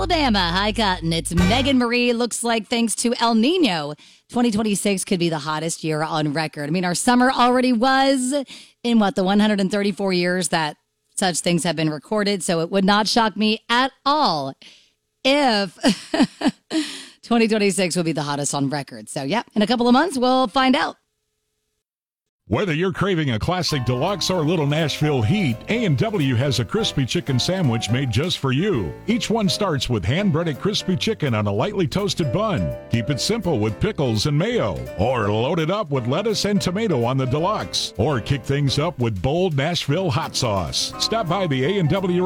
Alabama. Hi, Cotton. It's Megan Marie. Looks like thanks to El Nino, 2026 could be the hottest year on record. I mean, our summer already was in the 134 years that such things have been recorded. So it would not shock me at all if 2026 will be the hottest on record. So, yeah, in a couple of months, we'll find out. Whether you're craving a classic deluxe or little Nashville heat, A&W has a crispy chicken sandwich made just for you. Each one starts with hand-breaded crispy chicken on a lightly toasted bun. Keep it simple with pickles and mayo. Or load it up with lettuce and tomato on the deluxe. Or kick things up with bold Nashville hot sauce. Stop by the A&W